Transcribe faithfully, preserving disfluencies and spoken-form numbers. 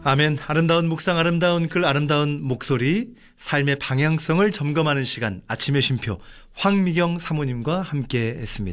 아멘. 아름다운 묵상, 아름다운 글, 아름다운 목소리, 삶의 방향성을 점검하는 시간, 아침의 쉼표 황미경 사모님과 함께 했습니다.